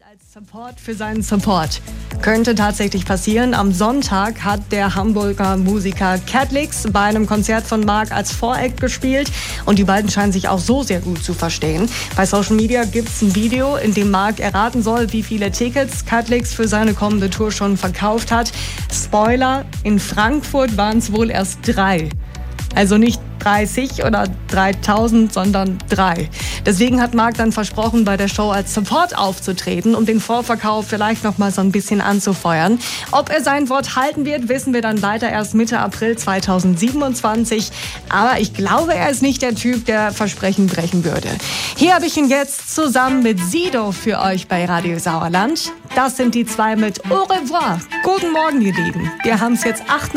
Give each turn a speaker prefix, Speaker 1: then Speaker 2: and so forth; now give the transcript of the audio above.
Speaker 1: Als Support für seinen Support. Könnte tatsächlich passieren. Am Sonntag hat der Hamburger Musiker Catlix bei einem Konzert von Mark als Voract gespielt. Und die beiden scheinen sich auch so sehr gut zu verstehen. Bei Social Media gibt es ein Video, in dem Mark erraten soll, wie viele Tickets Catlix für seine kommende Tour schon verkauft hat. Spoiler, in Frankfurt waren es wohl erst 3. Also nicht 30 oder 3000, sondern 3. Deswegen hat Mark dann versprochen, bei der Show als Support aufzutreten, um den Vorverkauf vielleicht noch mal so ein bisschen anzufeuern. Ob er sein Wort halten wird, wissen wir dann leider erst Mitte April 2027. Aber ich glaube, er ist nicht der Typ, der Versprechen brechen würde. Hier habe ich ihn jetzt zusammen mit Sido für euch bei Radio Sauerland. Das sind die zwei mit Au revoir. Guten Morgen, ihr Lieben. Wir haben es jetzt 8